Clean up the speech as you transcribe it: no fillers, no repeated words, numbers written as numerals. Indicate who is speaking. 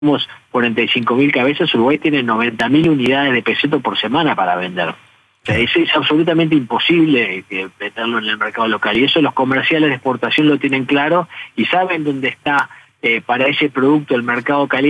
Speaker 1: tenemos 45.000 cabezas, Uruguay tiene 90.000 unidades de peseto por semana para vender. O sea, es absolutamente imposible venderlo en el mercado local. Y eso los comerciales de exportación lo tienen claro y saben dónde está para ese producto el mercado caliente.